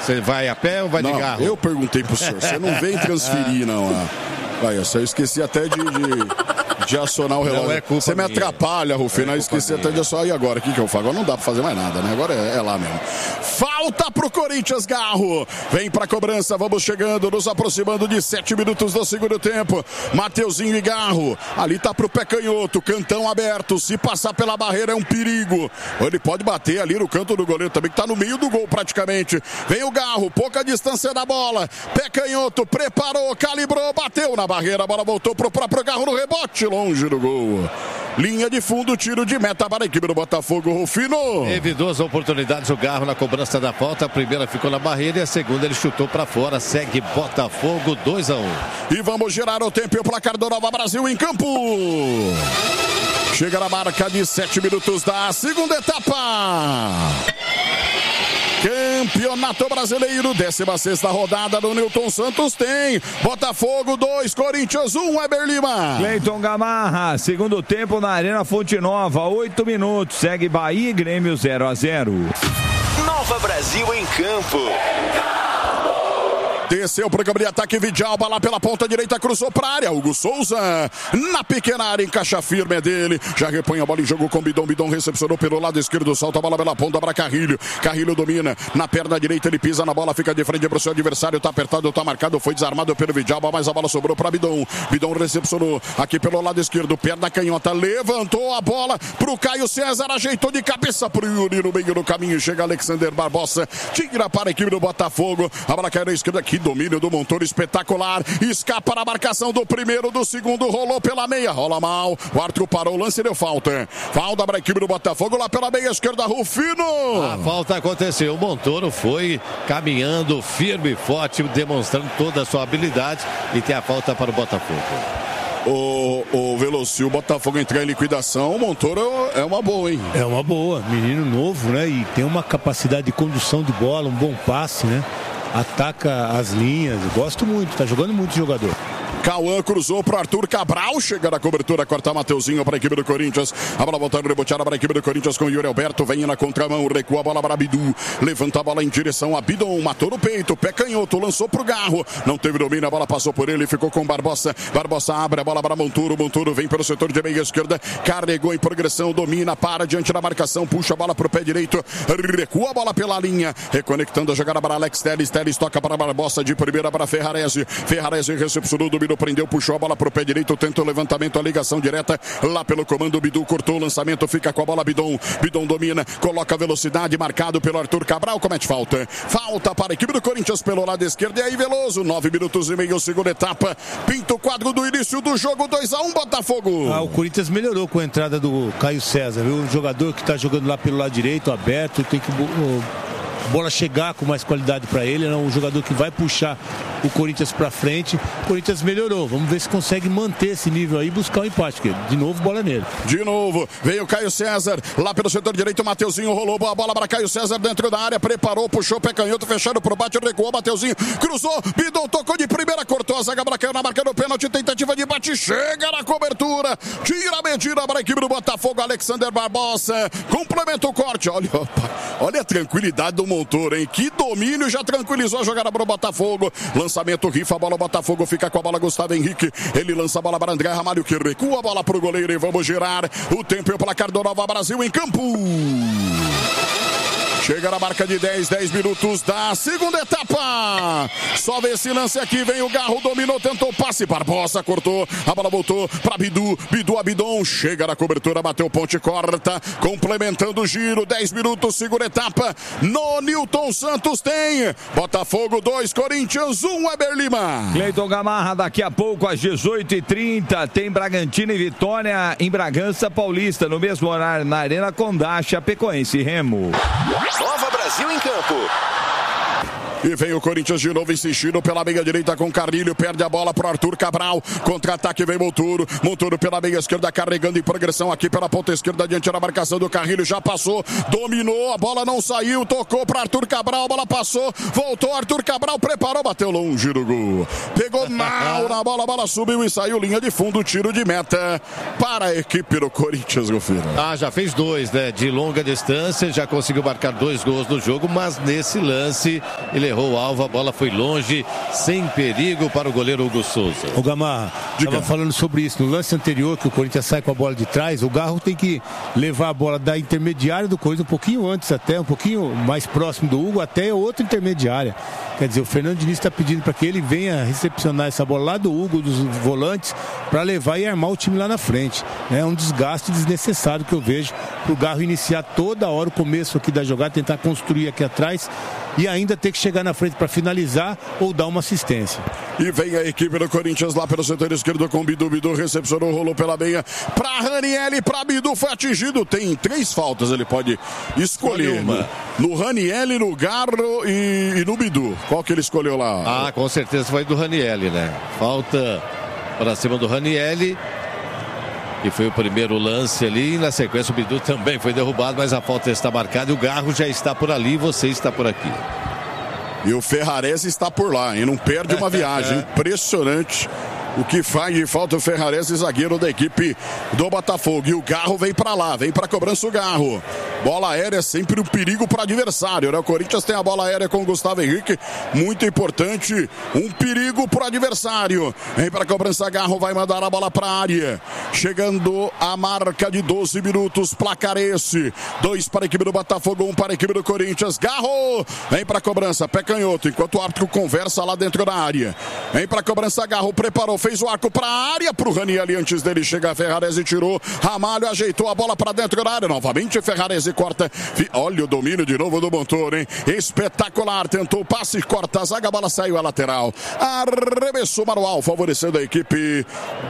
Você vai a pé ou vai de carro? Eu perguntei pro senhor. Você não vem transferir, não. Olha, eu esqueci até de acionar o relógio. Você me atrapalha, Rufino. Eu esqueci até de acionar. E agora? O que eu faço? Agora não dá pra fazer mais nada, né? Agora é lá mesmo. Falta pro Corinthians, Garro. Vem pra cobrança. Vamos chegando, nos aproximando de 7 minutos do segundo tempo. Mateuzinho e Garro. Ali tá pro pé canhoto. Cantão aberto. Se passar pela barreira é um perigo. Ele pode bater ali no canto do goleiro também, que tá no meio do gol praticamente. Vem o Garro. Pouca distância da bola. Pé canhoto. Preparou. Calibrou. Bateu na barreira. A bola voltou pro próprio Garro no rebote. Longe do gol. Linha de fundo, tiro de meta para a equipe do Botafogo, Rufino. Teve 2 oportunidades o Garro na cobrança da falta. A primeira ficou na barreira e a segunda ele chutou para fora. Segue Botafogo 2-1. E vamos girar o tempo e o placar do Nova Brasil em campo. Chega na marca de 7 minutos da segunda etapa. Campeonato Brasileiro, 16ª rodada do Newton Santos tem Botafogo 2, Corinthians 1, Weber Lima. Cleiton Gamarra, segundo tempo na Arena Fonte Nova, 8 minutos, segue Bahia e Grêmio 0-0. Nova Brasil em campo. Desceu para o campo de ataque, Vidalba lá pela ponta direita, cruzou para a área, Hugo Souza na pequena área, encaixa firme é dele, já repõe a bola em jogo com Bidon, Bidon recepcionou pelo lado esquerdo, solta a bola pela ponta para Carrilho, Carrilho domina, na perna direita ele pisa na bola, fica de frente para o seu adversário, tá apertado, tá marcado, foi desarmado pelo Vidalba, mas a bola sobrou para Bidon, Bidon recepcionou aqui pelo lado esquerdo, perna canhota, levantou a bola pro Caio César, ajeitou de cabeça pro Yuri no meio do caminho, chega Alexander Barbosa, tira para a equipe do Botafogo, a bola caiu na esquerda aqui, domínio do Montoro espetacular, escapa na marcação do primeiro, do segundo, rolou pela meia, rola mal, o Arthur parou, o lance deu falta para a equipe do Botafogo lá pela meia esquerda, Rufino. A falta aconteceu, o Montoro foi caminhando firme e forte, demonstrando toda a sua habilidade e tem a falta para o Botafogo. O Veloci, o Botafogo entrar em liquidação, o Montoro é uma boa, hein? É uma boa, menino novo, né? E tem uma capacidade de condução de bola, um bom passe, né? Ataca as linhas, gosto muito, tá jogando muito jogador. Cauã cruzou pro Arthur Cabral, chega na cobertura, corta Mateuzinho para a equipe do Corinthians, a bola voltando, reboteada para a equipe do Corinthians com o Yuri Alberto, vem na contramão, recua a bola para Bidu, levanta a bola em direção a Bidon, matou no peito, pé canhoto, lançou pro Garro, não teve domínio, a bola passou por ele, ficou com Barbosa, Barbosa abre a bola para Montoro, Montoro vem pelo setor de meia esquerda, carregou em progressão, domina, para diante da marcação, puxa a bola pro pé direito, recua a bola pela linha, reconectando a jogada para Alex Telles, Telles toca para Barbosa, de primeira para Ferrarese, Ferrarese recepcionou, dominou, prendeu, puxou a bola pro pé direito, tenta o levantamento, a ligação direta lá pelo comando, Bidu cortou o lançamento, fica com a bola Bidon, Bidon domina, coloca a velocidade, marcado pelo Arthur Cabral, comete falta para a equipe do Corinthians pelo lado esquerdo, e aí Veloso, 9 minutos e meio, segunda etapa, pinta o quadro do início do jogo, 2-1 Botafogo. O Corinthians melhorou com a entrada do Caio César, viu? Um jogador que tá jogando lá pelo lado direito, aberto, tem que bola chegar com mais qualidade para ele, é um jogador que vai puxar o Corinthians para frente. O Corinthians melhorou, vamos ver se consegue manter esse nível aí e buscar o empate, porque de novo bola nele. De novo, veio Caio César, lá pelo setor direito, Mateuzinho rolou a bola para Caio César dentro da área, preparou, puxou, pé canhoto, fechado pro bate, recuou, Mateuzinho, cruzou, Bidon tocou de primeira, cortou a zaga, caiu na marca do pênalti, tentativa de bate, chega na cobertura, tira a medida para a equipe do Botafogo, Alexander Barbosa, complementa o corte, olha a tranquilidade do Montoro, hein? Que domínio, já tranquilizou a jogada para o Botafogo. Lançamento, rifa a bola, o Botafogo fica com a bola, Gustavo Henrique. Ele lança a bola para André Ramalho, que recua a bola para o goleiro e vamos girar o tempo e o placar do Nova Brasil em campo. Chega na marca de 10 minutos da segunda etapa. Só vê esse lance aqui, vem o Garro, dominou, tentou passe, Barbosa cortou, a bola voltou para Bidu, Bidu a Bidon, chega na cobertura, bateu ponte, corta, complementando o giro, 10 minutos, segunda etapa, no Newton Santos tem Botafogo 2, Corinthians 1, Weber Lima. Cleiton Gamarra, daqui a pouco às 18h30 tem Bragantino e Vitória em Bragança Paulista, no mesmo horário na Arena Condá, Chapecoense e Remo. Nova Brasil em campo. E vem o Corinthians de novo insistindo pela meia direita com Carrilho, perde a bola para o Arthur Cabral, contra-ataque vem Montoro, Montoro pela meia esquerda carregando em progressão aqui pela ponta esquerda diante da marcação do Carrilho, já passou, dominou, a bola não saiu, tocou para Arthur Cabral, a bola passou, voltou, Arthur Cabral preparou, bateu longe do gol, pegou mal na bola, a bola subiu e saiu, linha de fundo, tiro de meta para a equipe do Corinthians, Gofino. Já fez 2, né, de longa distância, já conseguiu marcar 2 gols no jogo, mas nesse lance ele ele errou o alvo, a bola foi longe, sem perigo para o goleiro Hugo Souza. O Gamarra, estava falando sobre isso no lance anterior, que o Corinthians sai com a bola de trás, o Garro tem que levar a bola da intermediária do Corinthians um pouquinho antes até, um pouquinho mais próximo do Hugo, até outra intermediária. Quer dizer, o Fernando Diniz está pedindo para que ele venha recepcionar essa bola lá do Hugo, dos volantes, para levar e armar o time lá na frente. É um desgaste desnecessário que eu vejo para o Garro iniciar toda hora o começo aqui da jogada, tentar construir aqui atrás e ainda ter que chegar na frente para finalizar ou dar uma assistência. E vem a equipe do Corinthians lá pelo setor esquerdo com Bidu. Bidu recepcionou, rolou pela meia para Raniel, para Bidu, foi atingido. Tem 3 faltas, ele pode escolher. No Raniel, no Garro e no Bidu. Qual que ele escolheu lá? Ah, com certeza foi do Raniel, né? Falta para cima do Raniel. E foi o primeiro lance ali. E na sequência o Bidu também foi derrubado, mas a falta está marcada e o Garro já está por ali e você está por aqui. E o Ferrarese está por lá, hein? Não perde uma viagem. Impressionante o que faz de falta o Ferrarese, zagueiro da equipe do Botafogo. E o Garro vem para lá, vem para cobrança o Garro. Bola aérea é sempre um perigo para o adversário, né? O Corinthians tem a bola aérea com o Gustavo Henrique, muito importante, um perigo para o adversário. Vem para cobrança, Garro vai mandar a bola para a área. Chegando a marca de 12 minutos, placar esse. 2 para a equipe do Botafogo, 1 para a equipe do Corinthians. Garro vem para cobrança, pé canhoto, enquanto o árbitro conversa lá dentro da área. Vem para cobrança, Garro preparou, fez o arco para a área, para o Raniel antes dele chegar. Ferrarese tirou, Ramalho ajeitou a bola para dentro da área, novamente Ferrarese corta, olha o domínio de novo do motor, hein? Espetacular, tentou o passe, corta a zaga, a bola saiu a lateral, arremessou manual, favorecendo a equipe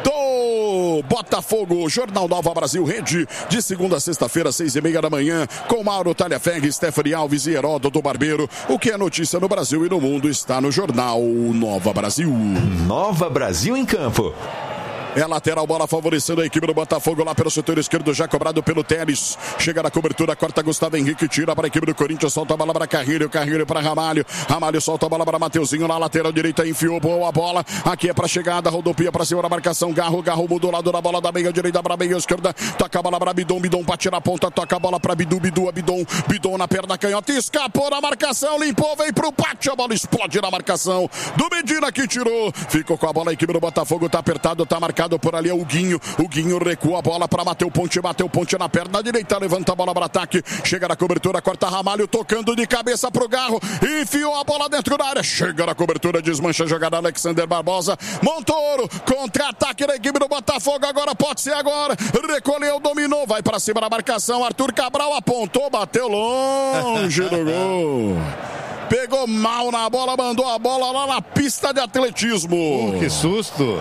do Botafogo. Jornal Nova Brasil, rede de segunda a sexta-feira, 6:30 da manhã, com Mauro Talhaferri, Stephanie Alves e Heródoto Barbeiro. O que é notícia no Brasil e no mundo está no Jornal Nova Brasil. Nova Brasil em campo. É lateral, bola favorecendo a equipe do Botafogo lá pelo setor esquerdo, já cobrado pelo Teles. Chega na cobertura, corta Gustavo Henrique, tira para a equipe do Corinthians, solta a bola para Carrilho, Carrilho para Ramalho. Ramalho solta a bola para Mateuzinho, na lateral direita, enfiou, boa bola. Aqui é para chegada, rodopia para cima da marcação, Garro mudou lado da bola da meia direita para a meia esquerda. Toca a bola para Bidon, Bidon para tirar a ponta, toca a bola para Bidu, Bidon na perna canhota, escapou da marcação, limpou, vem pro pátio, a bola explode na marcação do Medina que tirou. Ficou com a bola a equipe do Botafogo, tá apertado, tá marcado por ali é o Guinho recua a bola para Mateu Ponte na perna direita, levanta a bola para ataque, chega na cobertura, corta Ramalho, tocando de cabeça pro Garro, enfiou a bola dentro da área, chega na cobertura, desmancha a jogada, Alexander Barbosa, Montoro, contra-ataque da equipe do Botafogo, agora pode ser agora, recolheu, dominou, vai para cima da marcação, Arthur Cabral apontou, bateu longe do gol. Pegou mal na bola, mandou a bola lá na pista de atletismo. Que susto!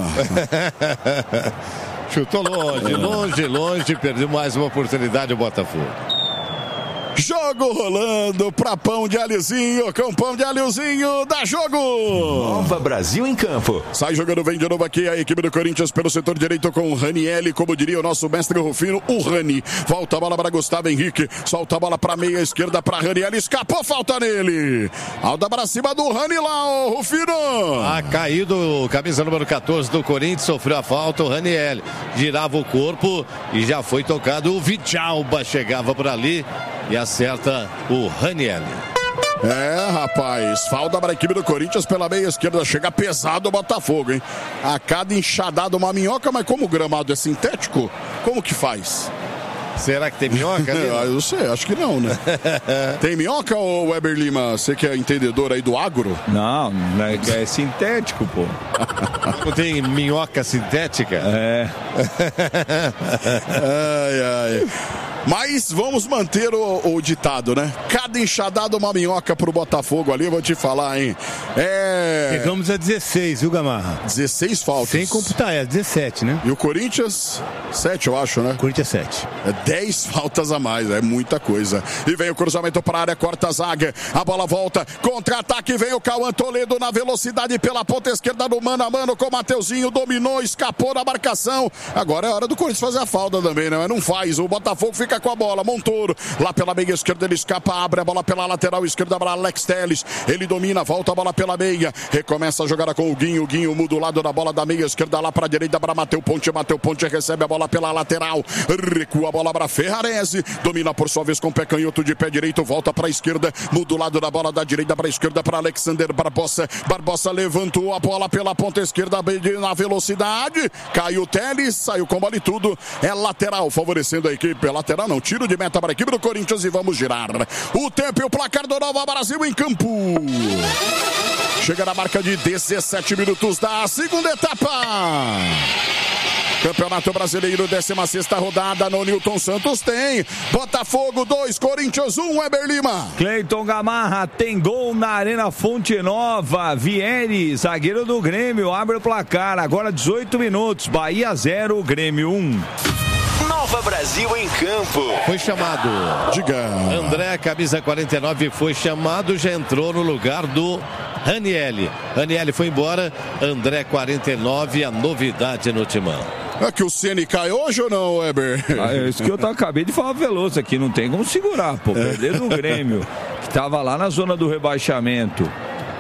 Chutou longe, perdeu mais uma oportunidade o Botafogo. Jogo rolando pra Pão de Alhozinho, com Pão de Alhozinho, dá jogo! Nova Brasil em campo. Sai jogando, vem de novo aqui a equipe do Corinthians pelo setor direito com o Raniel, como diria o nosso mestre Rufino, o Rani. Volta a bola para Gustavo Henrique, solta a bola pra meia esquerda para Raniel, escapou, falta nele. Alda para cima do Rani lá, o Rufino. Caído, camisa número 14 do Corinthians, sofreu a falta, o Raniel girava o corpo e já foi tocado, o Vidjalba chegava por ali e acerta o Raniel. É, rapaz, falta para a equipe do Corinthians pela meia esquerda, chega pesado o Botafogo, hein? A cada enxadada uma minhoca, mas como o gramado é sintético, como que faz? Será que tem minhoca ali? Eu não sei, acho que não, né? Tem minhoca, ô Weber Lima? Você que é entendedor aí do agro? Não, é sintético, pô. Não tem minhoca sintética? É. Ai. Mas vamos manter o ditado, né? Cada enxadada uma minhoca pro Botafogo ali, vou te falar, hein? Chegamos a 16, viu, Gamarra? 16 faltas. Sem computar, 17, né? E o Corinthians? 7, eu acho, né? Corinthians 7. 10 faltas a mais, é muita coisa. E vem o cruzamento para a área, corta a zaga. A bola volta, contra-ataque, vem o Cauã Toledo na velocidade pela ponta esquerda do mano a mano com o Mateuzinho, dominou, escapou da marcação. Agora é hora do Corinthians fazer a falta também, né? Mas não faz, o Botafogo fica fica com a bola. Montoro, lá pela meia esquerda, ele escapa, abre a bola pela lateral esquerda para Alex Telles. Ele domina, volta a bola pela meia. Recomeça a jogada com o Guinho. O Guinho muda o lado da bola da meia esquerda lá para a direita para Matheus Ponte. Matheus Ponte recebe a bola pela lateral. Recua a bola para Ferrarese. Domina por sua vez com o pé canhoto de pé direito. Volta para a esquerda. Muda o lado da bola da direita para a esquerda para Alexander Barbosa. Barbosa levantou a bola pela ponta esquerda na velocidade. Caiu o Telles. Saiu com bola e tudo. É lateral, favorecendo a equipe. Lateral não. Tiro de meta para a equipe do Corinthians e vamos girar. O tempo e o placar do Nova Brasil em campo. Chega na marca de 17 minutos da segunda etapa. Campeonato Brasileiro, 16ª rodada. No Newton Santos tem Botafogo 2, Corinthians 1, Weber Lima. Cleiton Gamarra tem gol na Arena Fonte Nova. Vieri, zagueiro do Grêmio, abre o placar. Agora 18 minutos. Bahia 0, Grêmio 1. Nova Brasil em campo. Foi chamado. Diga. André, camisa 49, foi chamado, já entrou no lugar do Ranielli. Ranielli foi embora. André, 49, a novidade no timão. É que o Ceni cai hoje ou não, Weber? É isso que eu acabei de falar, Veloso, aqui não tem como segurar, pô. Perder do Grêmio, que tava lá na zona do rebaixamento.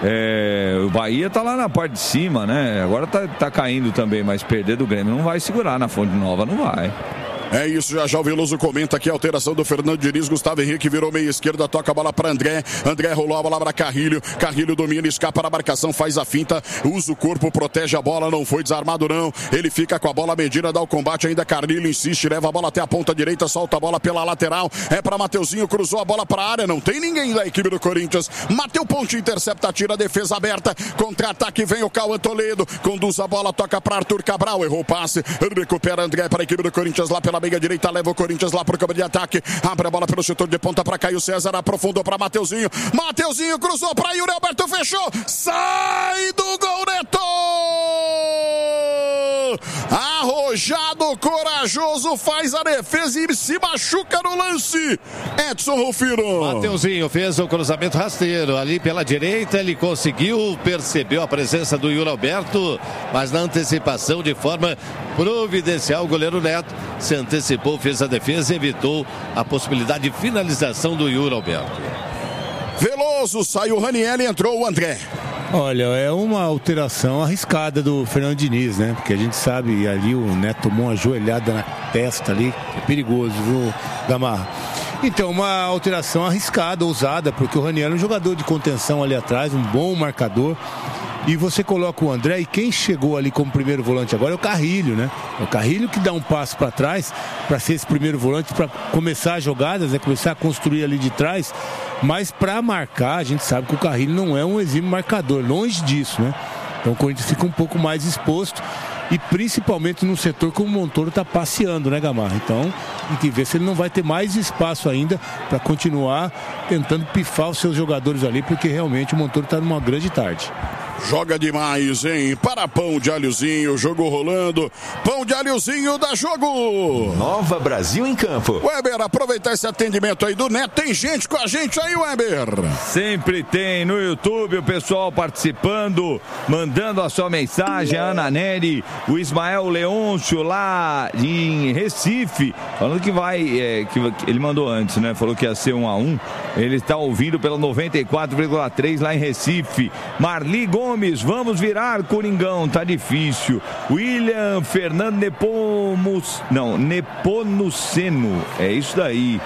O Bahia tá lá na parte de cima, né? Agora tá caindo também, mas perder do Grêmio não vai segurar na Fonte Nova, não vai. É isso, já o Veloso comenta aqui a alteração do Fernando Diniz. Gustavo Henrique virou meia esquerda, toca a bola para André. André rolou a bola para Carrilho. Carrilho domina, escapa na marcação, faz a finta, usa o corpo, protege a bola, não foi desarmado não. Ele fica com a bola, Medina dá o combate, ainda Carrilho insiste, leva a bola até a ponta direita, solta a bola pela lateral. É para Mateuzinho, cruzou a bola para a área, não tem ninguém da equipe do Corinthians. Matheus Ponte intercepta, tira a defesa aberta, contra-ataque vem o Cauã Toledo, conduz a bola, toca para Arthur Cabral, errou o passe, recupera André para a equipe do Corinthians lá pela meia direita, leva o Corinthians lá pro campo de ataque, abre a bola pelo setor de ponta para Caio César, aprofundou para Mateuzinho, Mateuzinho cruzou para Yuri Alberto, fechou, sai do gol, Neto! Arrojado, corajoso, faz a defesa e se machuca no lance. Edson Rufino. Mateuzinho fez o cruzamento rasteiro ali pela direita, ele conseguiu, percebeu a presença do Yuri Alberto, mas na antecipação de forma providencial, o goleiro Neto se antecipou, fez a defesa e evitou a possibilidade de finalização do Yuri Alberto. Veloso, saiu o Ranielli, entrou o André. Olha, é uma alteração arriscada do Fernando Diniz, né? Porque a gente sabe, ali o Neto tomou uma joelhada na testa ali, é perigoso, viu, Gamarra? Então, uma alteração arriscada, ousada, porque o Raniel é um jogador de contenção ali atrás, um bom marcador. E você coloca o André, e quem chegou ali como primeiro volante agora é o Carrilho, né? É o Carrilho que dá um passo para trás para ser esse primeiro volante, para começar as jogadas, né? Começar a construir ali de trás. Mas para marcar, a gente sabe que o Carrilho não é um exímio marcador, longe disso, né? Então o Corinthians fica um pouco mais exposto. E principalmente no setor que o Montoro está passeando, né, Gamarra? Então, tem que ver se ele não vai ter mais espaço ainda para continuar tentando pifar os seus jogadores ali, porque realmente o Montoro está numa grande tarde. Joga demais, hein? Para Pão de Alhozinho, jogo rolando. Pão de Alhozinho dá jogo. Nova Brasil em campo. Weber, aproveitar esse atendimento aí do Neto. Tem gente com a gente aí, Weber? Sempre tem no YouTube o pessoal participando, mandando a sua mensagem. A Ana Nery, o Ismael Leôncio lá em Recife, falando que vai, que ele mandou antes, né? Falou que ia ser 1-1. Ele está ouvindo pela 94,3 lá em Recife. Marli Gomes, vamos virar, Coringão, tá difícil. William Fernando Nepomuceno, é isso daí.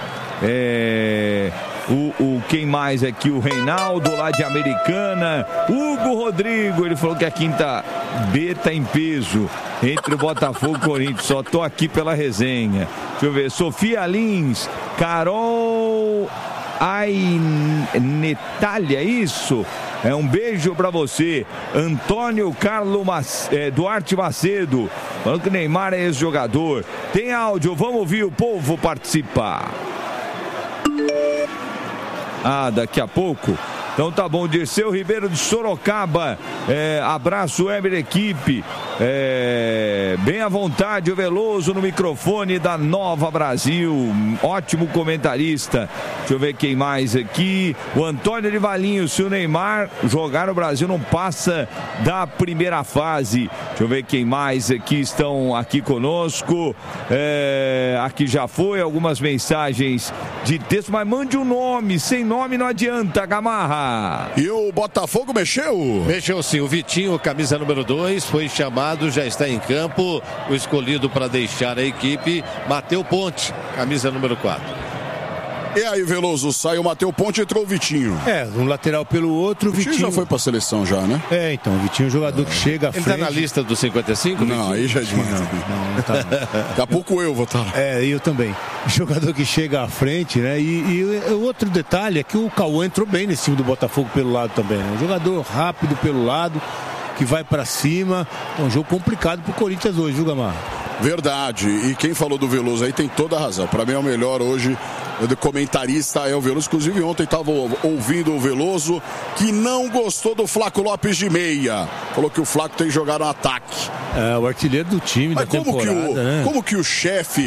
Quem mais aqui? O Reinaldo lá de Americana. Hugo Rodrigo, ele falou que a quinta B tá em peso entre o Botafogo e o Corinthians. Só tô aqui pela resenha. Deixa eu ver. Sofia Lins, Carol Netália, isso? Um beijo pra você. Antônio Carlos Duarte Macedo, falando que o Neymar é esse jogador. Tem áudio, vamos ouvir o povo participar. Daqui a pouco. Então tá bom, Dirceu Ribeiro de Sorocaba, abraço Weber equipe. bem à vontade o Veloso no microfone da Nova Brasil, ótimo comentarista. Deixa eu ver quem mais aqui. O Antônio de Valinho, se o Neymar jogar no Brasil não passa da primeira fase. Deixa eu ver quem mais aqui estão aqui conosco. Aqui já foi algumas mensagens de texto, mas mande um nome, sem nome não adianta, Gamarra. E o Botafogo mexeu? Mexeu sim, o Vitinho, camisa número 2, foi chamado, já está em campo, o escolhido para deixar a equipe, Matheus Ponte, camisa número 4. E aí, Veloso, saiu o Matheus Ponte e entrou o Vitinho. Um lateral pelo outro, o Vitinho já foi pra seleção já, né? Então, o Vitinho é um jogador que chega à frente. Ele tá na lista dos 55? Não, aí já é demais. Não tá. Daqui a pouco eu vou estar. Eu também. Jogador que chega à frente, né? E o outro detalhe é que o Cauã entrou bem nesse time do Botafogo pelo lado também, né? Um jogador rápido pelo lado, que vai pra cima. É um jogo complicado pro Corinthians hoje, viu, Gamarra? Verdade. E quem falou do Veloso aí tem toda a razão. Pra mim é o melhor hoje. O comentarista é o Veloso. Inclusive ontem estava ouvindo o Veloso, que não gostou do Flaco Lopes de meia. Falou que o Flaco tem que jogar no ataque. O artilheiro do time. Mas da temporada, como que o chefe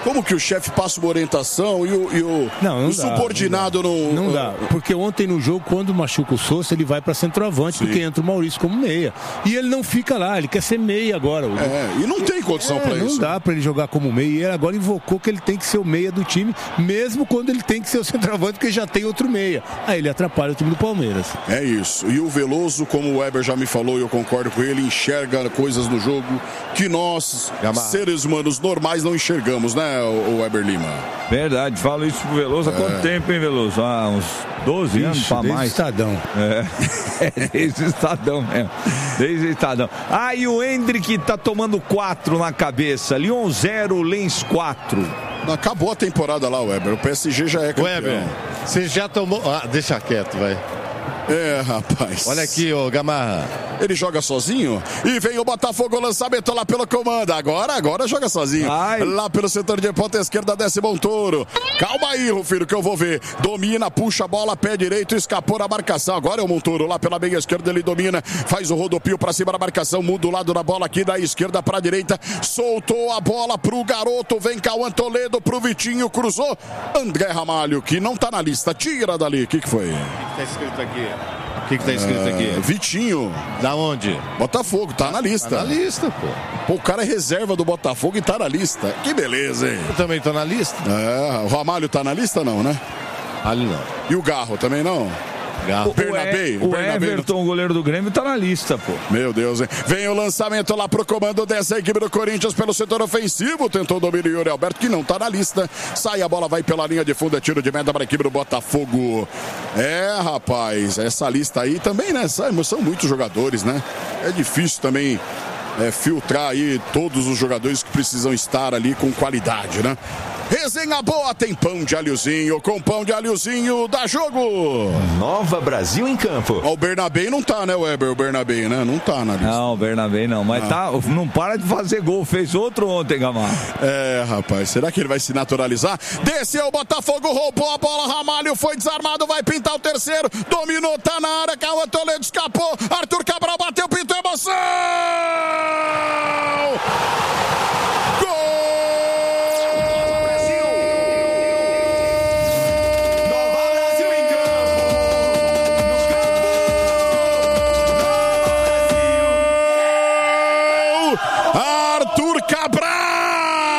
passa uma orientação e o subordinado não dá. Porque ontem no jogo, quando machuca o Sousa, ele vai para centroavante, porque entra o Maurício como meia. E ele não fica lá, ele quer ser meia agora. E não tem condição para isso. Não dá para ele jogar como meia. E ele agora invocou que ele tem que ser o meia do time, mesmo quando ele tem que ser o centroavante, porque já tem outro meia. Aí ele atrapalha o time do Palmeiras. É isso. E o Veloso, como o Weber já me falou e eu concordo com ele, enxerga coisas no jogo que nós, seres humanos normais, não enxergamos, né? O Weber Lima. Verdade, falo isso pro Veloso há quanto tempo, hein, Veloso? Há uns 12 anos pra mais. Desde o Estadão. Desde o Estadão mesmo. Desde o Estadão. E o Hendrick tá tomando 4 na cabeça. Lyon 0, Lens 4. Acabou a temporada lá, Weber. O PSG já é campeão. Weber, você já tomou... deixa quieto, vai. Rapaz. Olha aqui, ô Gamarra. Ele joga sozinho e vem o Botafogo, lançamento lá pelo comando. Agora joga sozinho. Lá pelo setor de ponta esquerda, desce Montoro. Calma aí, Rufino, que eu vou ver. Domina, puxa a bola, pé direito, escapou na marcação. Agora é o Montoro lá pela meia esquerda, ele domina, faz o rodopio pra cima da marcação, muda o lado da bola aqui da esquerda pra direita. Soltou a bola pro garoto, vem Cauã Toledo pro Vitinho, cruzou. André Ramalho, que não tá na lista, tira dali. O que foi? O que tá escrito aqui? O que tá escrito aqui? Vitinho. Da onde? Botafogo, tá na lista. Tá na lista, pô. O cara é reserva do Botafogo e tá na lista. Que beleza, hein? Eu também tô na lista. O Ramalho tá na lista, não, né? Ali não. E o Garro também não? O Everton, o goleiro do Grêmio, tá na lista, pô. Meu Deus, hein? Vem o lançamento lá pro comando dessa equipe do Corinthians pelo setor ofensivo. Tentou o domínio Yuri Alberto, que não tá na lista. Sai a bola, vai pela linha de fundo, é tiro de meta para a equipe do Botafogo. Rapaz, essa lista aí também, né? São muitos jogadores, né? É difícil também filtrar aí todos os jogadores que precisam estar ali com qualidade, né? Resenha boa, tem pão de alhozinho. Com pão de alhozinho, dá jogo. Nova Brasil em campo. O Bernabé não tá, né, Weber? O Bernabé, né? Não tá na lista. Não, o Bernabé não. Mas não para de fazer gol. Fez outro ontem, Gamarra. Rapaz. Será que ele vai se naturalizar? Desceu o Botafogo, roubou a bola. Ramalho foi desarmado, vai pintar o terceiro. Dominou, tá na área. Cauã Toledo escapou. Arthur Cabral bateu, pintou, emoção! Arthur Cabral